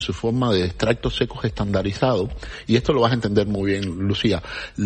su forma de extractos secos estandarizados, y esto lo vas a entender muy bien, Lucía.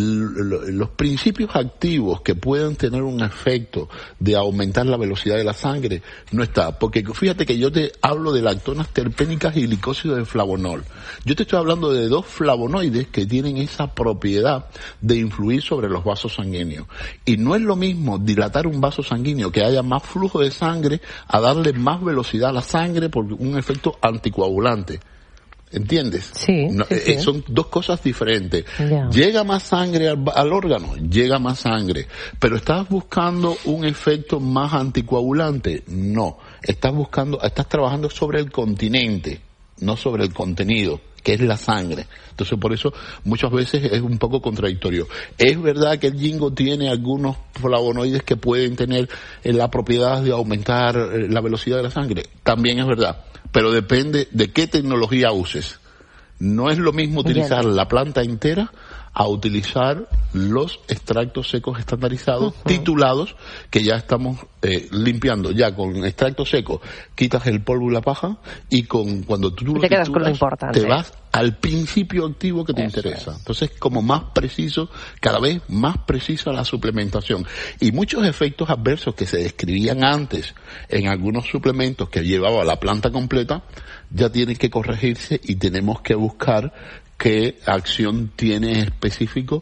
Los principios activos que pueden tener un efecto de aumentar la velocidad de la sangre no está, porque fíjate que yo te hablo de lactonas terpénicas y glicósido de flavonol. Yo te estoy hablando de dos flavonoides que tienen esa propiedad de influir sobre los vasos sanguíneos. Y no es lo mismo dilatar un vaso sanguíneo, que haya más flujo de sangre, a darle más velocidad a la sangre por un efecto anticoagulante. ¿Entiendes? Sí, sí. Son dos cosas diferentes. Ya. ¿Llega más sangre al órgano? Llega más sangre. ¿Pero estás buscando un efecto más anticoagulante? No. Estás trabajando sobre el continente, no sobre el contenido, que es la sangre. Entonces, por eso, muchas veces es un poco contradictorio. Es verdad que el ginkgo tiene algunos flavonoides que pueden tener la propiedad de aumentar la velocidad de la sangre. También es verdad. Pero depende de qué tecnología uses. No es lo mismo utilizar la planta entera a utilizar los extractos secos estandarizados, titulados, que ya estamos limpiando. Ya con extractos secos quitas el polvo y la paja, y cuando tú te quedas con lo importante. Te vas al principio activo que te interesa. Entonces, como más preciso, cada vez más precisa la suplementación. Y muchos efectos adversos que se describían antes en algunos suplementos que llevaba la planta completa, ya tienen que corregirse, y tenemos que buscar qué acción tiene específico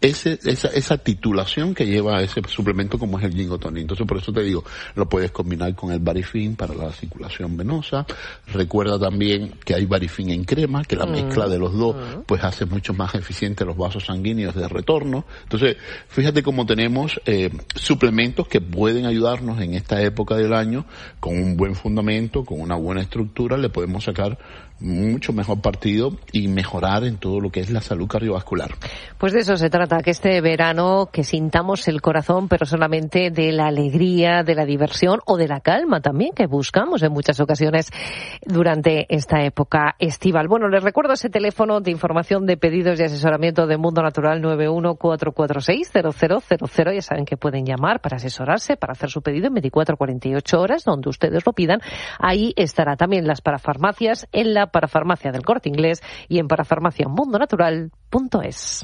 esa titulación que lleva ese suplemento, como es el ginkgo tonic. Entonces, por eso te digo, lo puedes combinar con el Varifin para la circulación venosa. Recuerda también que hay Varifin en crema, que la mezcla de los dos pues hace mucho más eficiente los vasos sanguíneos de retorno. Entonces, fíjate cómo tenemos suplementos que pueden ayudarnos en esta época del año, con un buen fundamento, con una buena estructura, le podemos sacar mucho mejor partido y mejorar en todo lo que es la salud cardiovascular. Pues de eso se trata, que este verano que sintamos el corazón, pero solamente de la alegría, de la diversión o de la calma también, que buscamos en muchas ocasiones durante esta época estival. Bueno, les recuerdo ese teléfono de información de pedidos y asesoramiento de Mundo Natural, 914460000. Ya saben que pueden llamar para asesorarse, para hacer su pedido en 24-48 horas, donde ustedes lo pidan. Ahí estará también las parafarmacias, en la parafarmacia del Corte Inglés y en parafarmaciamundonatural.es.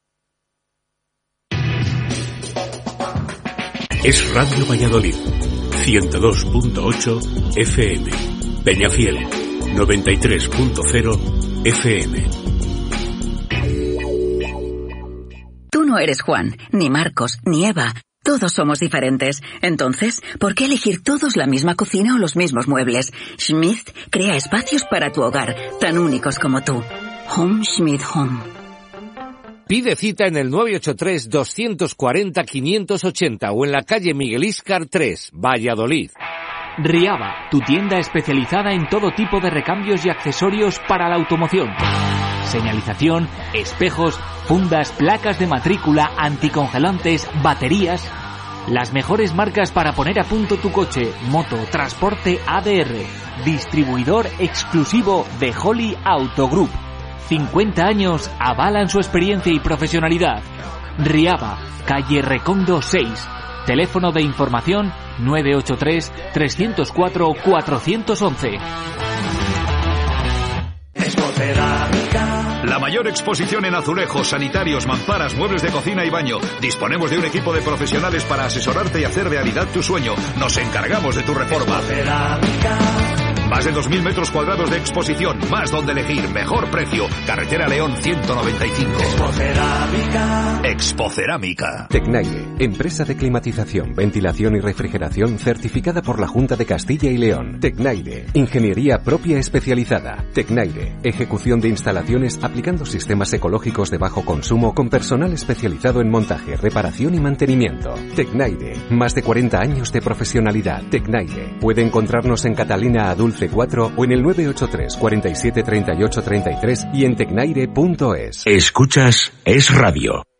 Es Radio Valladolid, 102.8 FM, Peñafiel, 93.0 FM. Tú no eres Juan, ni Marcos, ni Eva. Todos somos diferentes. Entonces, ¿por qué elegir todos la misma cocina o los mismos muebles? Schmidt crea espacios para tu hogar, tan únicos como tú. Home Schmidt Home. Pide cita en el 983-240-580 o en la calle Miguel Íscar 3, Valladolid. Riaba, tu tienda especializada en todo tipo de recambios y accesorios para la automoción. Señalización, espejos, fundas, placas de matrícula, anticongelantes, baterías. Las mejores marcas para poner a punto tu coche, moto, transporte ADR. Distribuidor exclusivo de Holly Auto Group. 50 años avalan su experiencia y profesionalidad. Riaba, calle Recondo 6. Teléfono de información 983-304-411. La mayor exposición en azulejos, sanitarios, mamparas, muebles de cocina y baño. Disponemos de un equipo de profesionales para asesorarte y hacer realidad tu sueño. Nos encargamos de tu reforma. Más de 2.000 metros cuadrados de exposición, más donde elegir, mejor precio. Carretera León 195. Expocerámica. Tecnaire, empresa de climatización, ventilación y refrigeración certificada por la Junta de Castilla y León. Tecnaire, ingeniería propia especializada. Tecnaire, ejecución de instalaciones aplicando sistemas ecológicos de bajo consumo con personal especializado en montaje, reparación y mantenimiento. Tecnaire, más de 40 años de profesionalidad. Tecnaire, puede encontrarnos en Catalina Adulce 4 o en el 983 47 38 33 y en tecnaire.es. Escuchas Es Radio.